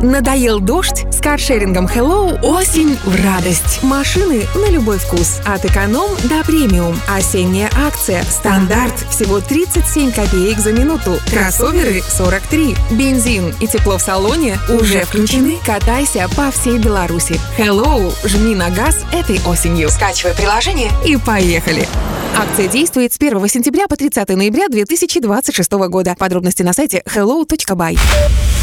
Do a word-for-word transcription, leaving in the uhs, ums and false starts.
Надоел дождь? С каршерингом Hello осень в радость. Машины на любой вкус. От эконом до премиум. Осенняя акция. Стандарт. Всего тридцать семь копеек за минуту. Кроссоверы сорок три. Бензин и тепло в салоне уже включены. Катайся по всей Беларуси. Hello. Жми на газ этой осенью. Скачивай приложение и поехали. Акция действует с первого сентября по тридцатое ноября две тысячи двадцать шестого года. Подробности на сайте hello точка by.